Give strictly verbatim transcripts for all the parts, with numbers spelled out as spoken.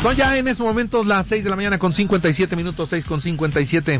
Son ya en estos momentos las seis de la mañana con cincuenta y siete minutos, seis con cincuenta y siete.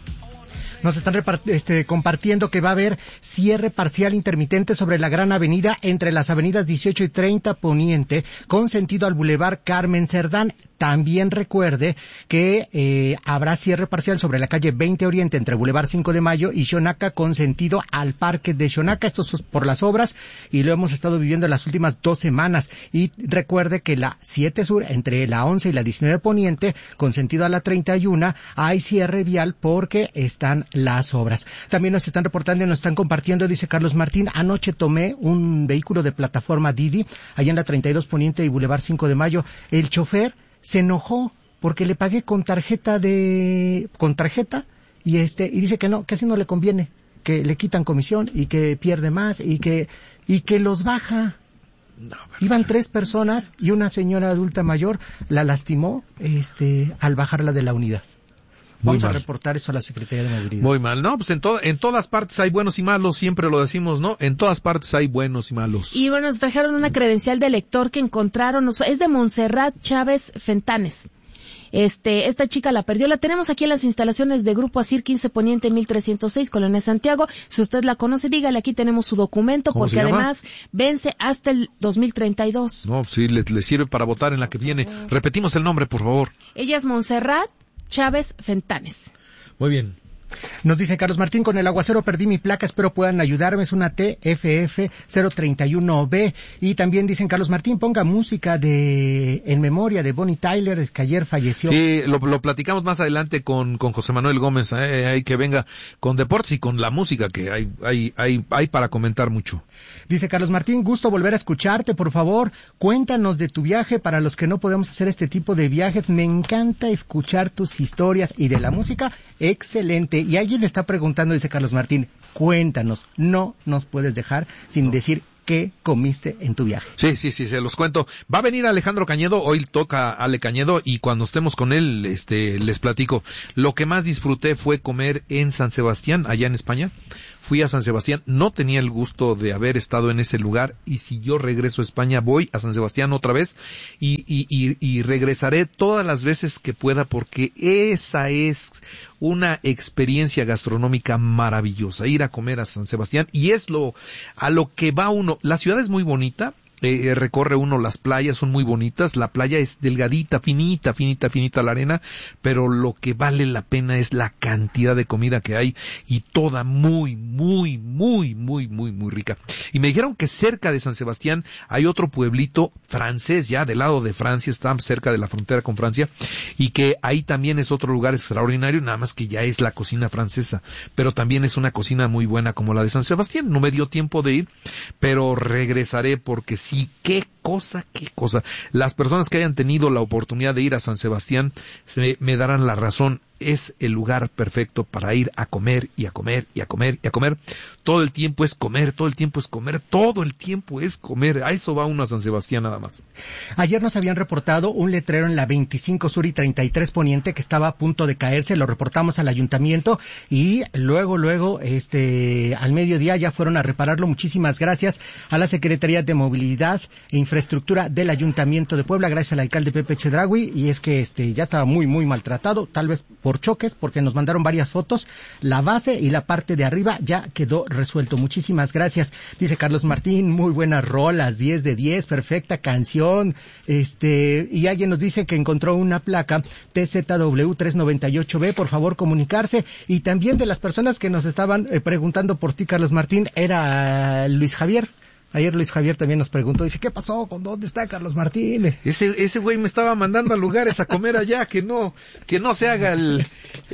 Nos están repart- este, compartiendo que va a haber cierre parcial intermitente sobre la Gran Avenida entre las avenidas dieciocho y treinta Poniente con sentido al Boulevard Carmen Cerdán. También recuerde que eh, habrá cierre parcial sobre la calle veinte Oriente entre Boulevard cinco de Mayo y Xonaca con sentido al Parque de Xonaca. Esto es por las obras y lo hemos estado viviendo en las últimas dos semanas. Y recuerde que la siete Sur entre la once y la diecinueve Poniente con sentido a la treinta y uno hay cierre vial porque están las obras. También nos están reportando y nos están compartiendo, dice Carlos Martín, anoche tomé un vehículo de plataforma Didi allá en la treinta y dos Poniente y Boulevard cinco de Mayo. El chofer se enojó porque le pagué con tarjeta de con tarjeta y este y dice que no, que así no le conviene, que le quitan comisión y que pierde más y que y que los baja. No, Iban sí. tres personas y una señora adulta mayor la lastimó este al bajarla de la unidad. Muy Vamos mal. a reportar eso a la Secretaría de Movilidad. Muy mal, no, pues en, to- en todas partes hay buenos y malos, siempre lo decimos, ¿no? En todas partes hay buenos y malos. Y bueno, nos trajeron una credencial de lector que encontraron, es de Montserrat Chávez Fentanes. Este, esta chica la perdió, la tenemos aquí en las instalaciones de Grupo Asir quince Poniente mil trescientos seis, Colonia Santiago. Si usted la conoce, dígale, aquí tenemos su documento, porque además vence hasta el dos mil treinta y dos. No, sí, le, le sirve para votar en la que viene. Repetimos el nombre, por favor. Ella es Montserrat Chávez Fentanes. Muy bien. Nos dice Carlos Martín, con el aguacero perdí mi placa, espero puedan ayudarme, es una T F F cero treinta y uno B. Y también dicen Carlos Martín, ponga música de en memoria de Bonnie Tyler, es que ayer falleció. Sí, lo, lo platicamos más adelante con, con José Manuel Gómez, eh, hay que venga con deportes y con la música, que hay, hay, hay, hay para comentar mucho. Dice Carlos Martín, gusto volver a escucharte, por favor, cuéntanos de tu viaje para los que no podemos hacer este tipo de viajes, me encanta escuchar tus historias y de la música, excelente. Y alguien le está preguntando, dice Carlos Martín, cuéntanos, no nos puedes dejar sin decir qué comiste en tu viaje. Sí, sí, sí, se los cuento. Va a venir Alejandro Cañedo, hoy toca Ale Cañedo y cuando estemos con él, este, les platico. Lo que más disfruté fue comer en San Sebastián, allá en España. Fui a San Sebastián, no tenía el gusto de haber estado en ese lugar y si yo regreso a España voy a San Sebastián otra vez y, y, y, y regresaré todas las veces que pueda porque esa es una experiencia gastronómica maravillosa, ir a comer a San Sebastián y es lo a lo que va uno. La ciudad es muy bonita. Eh, recorre uno las playas, son muy bonitas, la playa es delgadita, finita, finita, finita la arena, pero lo que vale la pena es la cantidad de comida que hay y toda muy, muy, muy, muy, muy, muy rica. Y me dijeron que cerca de San Sebastián hay otro pueblito francés, ya del lado de Francia, está cerca de la frontera con Francia, y que ahí también es otro lugar extraordinario, nada más que ya es la cocina francesa, pero también es una cocina muy buena como la de San Sebastián. No me dio tiempo de ir, pero regresaré porque sí. Y qué cosa, qué cosa. Las personas que hayan tenido la oportunidad de ir a San Sebastián se, me darán la razón. Es el lugar perfecto para ir a comer y a comer y a comer y a comer. Todo el tiempo es comer, todo el tiempo es comer, todo el tiempo es comer. A eso va uno a San Sebastián nada más. Ayer nos habían reportado un letrero en la veinticinco Sur y treinta y tres Poniente que estaba a punto de caerse. Lo reportamos al ayuntamiento y luego, luego, este, al mediodía ya fueron a repararlo. Muchísimas gracias a la Secretaría de Movilidad e Infraestructura del Ayuntamiento de Puebla. Gracias al alcalde Pepe Chedraui. Y es que este ya estaba muy, muy maltratado, tal vez por choques, porque nos mandaron varias fotos. La base y la parte de arriba ya quedó resuelto. Muchísimas gracias. Dice Carlos Martín, muy buenas rolas, diez de diez, perfecta canción. Este, y alguien nos dice que encontró una placa T Z W trescientos noventa y ocho B, por favor comunicarse. Y también de las personas que nos estaban eh, preguntando por ti, Carlos Martín, era Luis Javier. Ayer Luis Javier también nos preguntó, dice, ¿qué pasó? ¿Con dónde está Carlos Martín? Ese, ese güey me estaba mandando a lugares a comer allá, que no, que no se haga el,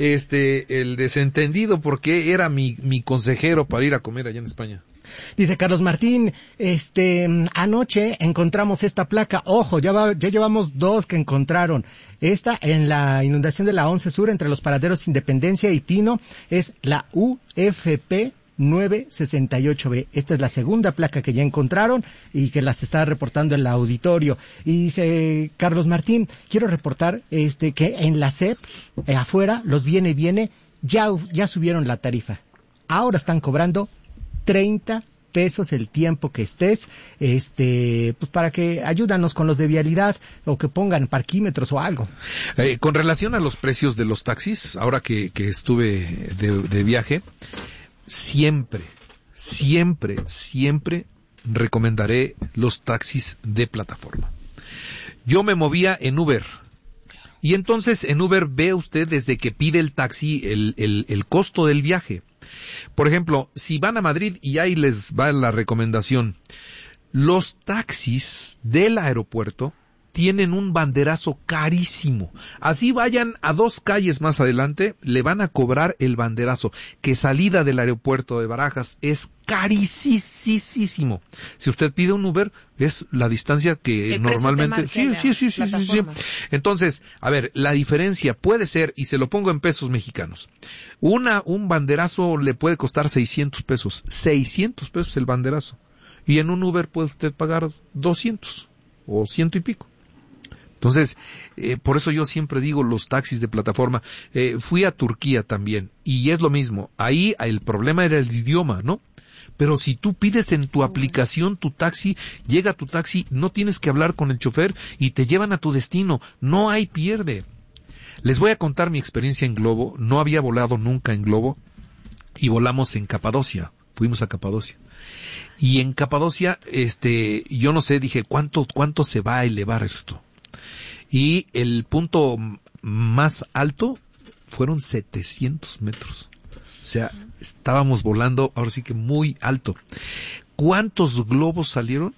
este, el desentendido, porque era mi, mi consejero para ir a comer allá en España. Dice Carlos Martín, este, anoche encontramos esta placa, ojo, ya va, ya llevamos dos que encontraron. Esta en la inundación de la once Sur entre los paraderos Independencia y Pino es la U F P nueve sesenta y ocho B. Esta es la segunda placa que ya encontraron y que las está reportando el auditorio. Y dice Carlos Martín, quiero reportar este que en la S E P, eh, afuera, los viene, viene, ya, ya subieron la tarifa. Ahora están cobrando treinta pesos el tiempo que estés, este, pues para que ayúdanos con los de vialidad o que pongan parquímetros o algo. Eh, con relación a los precios de los taxis, ahora que, que estuve de, de viaje, siempre, siempre, siempre recomendaré los taxis de plataforma. Yo me movía en Uber. Y entonces en Uber ve usted desde que pide el taxi el, el, el costo del viaje. Por ejemplo, si van a Madrid, y ahí les va la recomendación, los taxis del aeropuerto tienen un banderazo carísimo. Así vayan a dos calles más adelante, le van a cobrar el banderazo, que salida del aeropuerto de Barajas es carísimo. Si usted pide un Uber, es la distancia que el normalmente... Sí, sí, sí, sí, sí, sí. Entonces, a ver, la diferencia puede ser, y se lo pongo en pesos mexicanos, una, un banderazo le puede costar seiscientos pesos. seiscientos pesos el banderazo. Y en un Uber puede usted pagar doscientos o ciento y pico. Entonces, eh, por eso yo siempre digo los taxis de plataforma. Eh, fui a Turquía también, y es lo mismo. Ahí el problema era el idioma, ¿no? Pero si tú pides en tu aplicación tu taxi, llega tu taxi, no tienes que hablar con el chofer y te llevan a tu destino. No hay pierde. Les voy a contar mi experiencia en globo. No había volado nunca en globo y volamos en Capadocia. Fuimos a Capadocia. Y en Capadocia, este, yo no sé, dije, ¿cuánto, cuánto se va a elevar esto? Y el punto más alto fueron setecientos metros. O sea, estábamos volando, ahora sí que muy alto. ¿Cuántos globos salieron?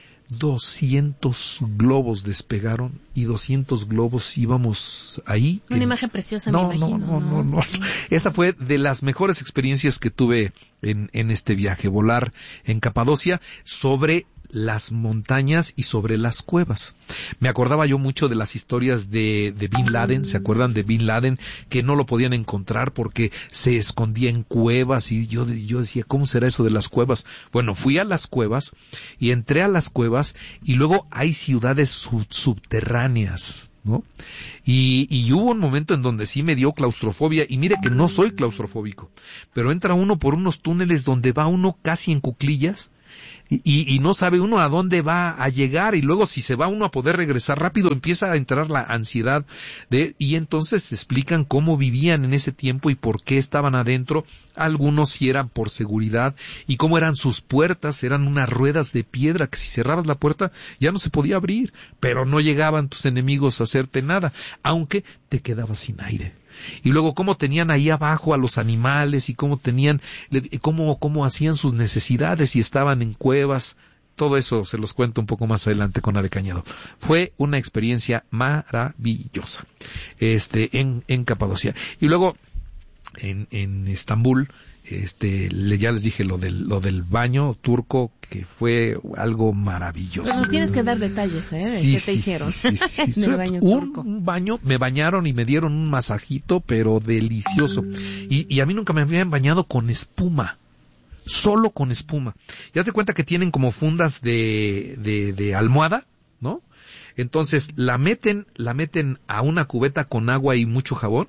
doscientos globos despegaron y doscientos globos íbamos ahí. Una en... imagen preciosa, no, me imagino. No, no, no, no, no. Esa fue de las mejores experiencias que tuve en, en este viaje, volar en Capadocia sobre las montañas y sobre las cuevas. Me acordaba yo mucho de las historias de, de Bin Laden. ¿Se acuerdan de Bin Laden? Que no lo podían encontrar porque se escondía en cuevas, y yo, yo decía, ¿cómo será eso de las cuevas? Bueno, fui a las cuevas y entré a las cuevas, y luego hay ciudades sub, subterráneas, ¿no? Y, y hubo un momento en donde sí me dio claustrofobia, y mire que no soy claustrofóbico, pero entra uno por unos túneles donde va uno casi en cuclillas, Y, y, y no sabe uno a dónde va a llegar, y luego si se va uno a poder regresar rápido, empieza a entrar la ansiedad de, y entonces explican cómo vivían en ese tiempo y por qué estaban adentro. Algunos si eran por seguridad, y cómo eran sus puertas, eran unas ruedas de piedra que si cerrabas la puerta ya no se podía abrir, pero no llegaban tus enemigos a hacerte nada, aunque te quedabas sin aire. Y luego cómo tenían ahí abajo a los animales, y cómo tenían, cómo, cómo hacían sus necesidades y estaban en cuevas. Todo eso se los cuento un poco más adelante con Ale Cañedo. Fue una experiencia maravillosa, este, en, en Capadocia. Y luego, en, en Estambul, este, le, ya les dije lo del, lo del baño turco, que fue algo maravilloso. Pero no tienes que dar detalles, ¿eh? De sí, qué sí, te hicieron. Sí, sí, sí, sí. En el baño un, turco. un baño, me bañaron y me dieron un masajito, pero delicioso. Y, y a mí nunca me habían bañado con espuma. Solo con espuma. Ya se cuenta que tienen como fundas de, de, de almohada, ¿no? Entonces la meten, la meten a una cubeta con agua y mucho jabón,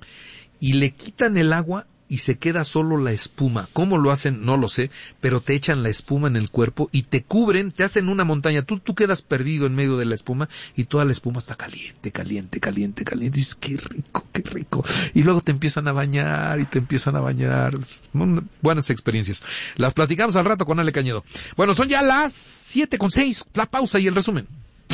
y le quitan el agua y se queda solo la espuma. ¿Cómo lo hacen? No lo sé, pero te echan la espuma en el cuerpo y te cubren, te hacen una montaña. Tú, tú quedas perdido en medio de la espuma, y toda la espuma está caliente, caliente, caliente, caliente. Y dices, qué rico, qué rico. Y luego te empiezan a bañar y te empiezan a bañar. Buenas experiencias. Las platicamos al rato con Ale Cañedo. Bueno, son ya las siete con seis. La pausa y el resumen.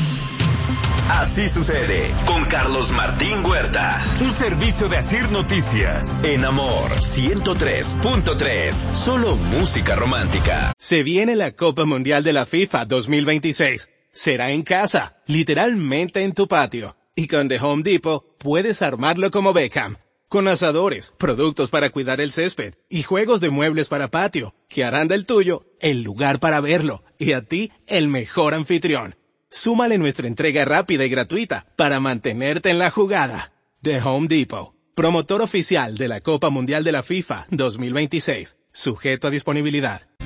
Así sucede con Carlos Martín Huerta. Un servicio de Asir Noticias. En Amor ciento tres punto tres. Solo música romántica. Se viene la Copa Mundial de la FIFA dos mil veintiséis. Será en casa, literalmente en tu patio. Y con The Home Depot puedes armarlo como Beckham. Con asadores, productos para cuidar el césped y juegos de muebles para patio, que harán del tuyo el lugar para verlo y a ti el mejor anfitrión. Súmale nuestra entrega rápida y gratuita para mantenerte en la jugada. The Home Depot, promotor oficial de la Copa Mundial de la FIFA dos mil veintiséis, sujeto a disponibilidad.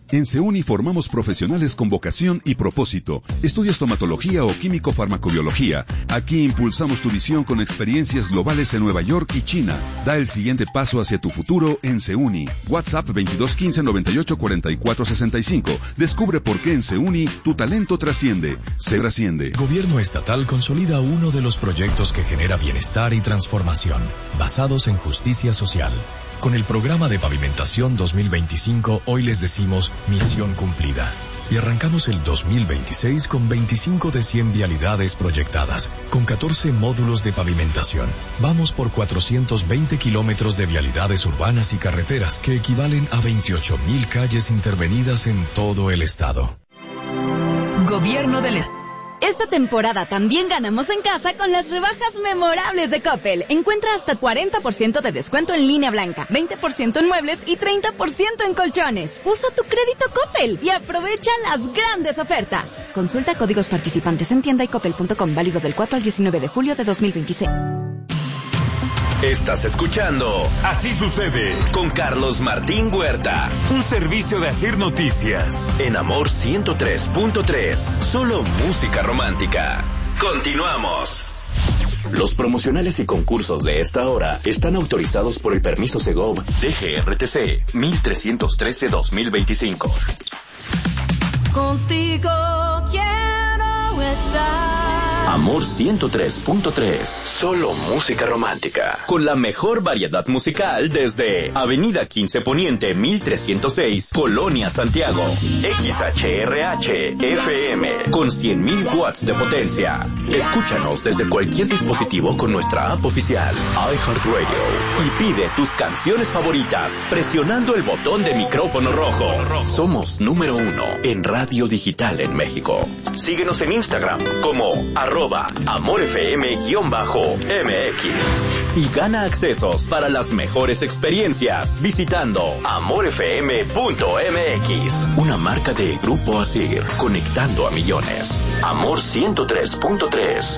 En Seuni formamos profesionales con vocación y propósito. ¿Estudias stomatología o químico-farmacobiología? Aquí impulsamos tu visión con experiencias globales en Nueva York y China. Da el siguiente paso hacia tu futuro en Seuni. WhatsApp veintidós quince noventa y ocho cuarenta y cuatro sesenta y cinco. Descubre por qué en Seuni tu talento trasciende. Se trasciende. Gobierno estatal consolida uno de los proyectos que genera bienestar y transformación, basados en justicia social. Con el programa de pavimentación dos mil veinticinco, hoy les decimos misión cumplida. Y arrancamos el dos mil veintiséis con veinticinco de cien vialidades proyectadas, con catorce módulos de pavimentación. Vamos por cuatrocientos veinte kilómetros de vialidades urbanas y carreteras, que equivalen a veintiocho mil calles intervenidas en todo el estado. Gobierno del Estado. Esta temporada también ganamos en casa con las rebajas memorables de Coppel. Encuentra hasta cuarenta por ciento de descuento en línea blanca, veinte por ciento en muebles y treinta por ciento en colchones. Usa tu crédito Coppel y aprovecha las grandes ofertas. Consulta códigos participantes en tienda y coppel punto com, válido del cuatro al diecinueve de julio de dos mil veintiséis. Estás escuchando Así sucede con Carlos Martín Huerta. Un servicio de Asir Noticias. En Amor ciento tres punto tres. Solo música romántica. Continuamos. Los promocionales y concursos de esta hora están autorizados por el permiso Segov D G R T C mil trescientos trece dos mil veinticinco. Contigo quiero estar. Amor ciento tres punto tres. Solo música romántica. Con la mejor variedad musical desde Avenida quince Poniente mil trescientos seis, Colonia Santiago. X H R H F M con cien mil watts de potencia. Escúchanos desde cualquier dispositivo con nuestra app oficial iHeartRadio y pide tus canciones favoritas presionando el botón de micrófono rojo. Somos número uno en radio digital en México. Síguenos en Instagram como arroba amorfm-M X y gana accesos para las mejores experiencias visitando amorfm punto M X, una marca de Grupo Asir, conectando a millones. Amor ciento tres punto tres.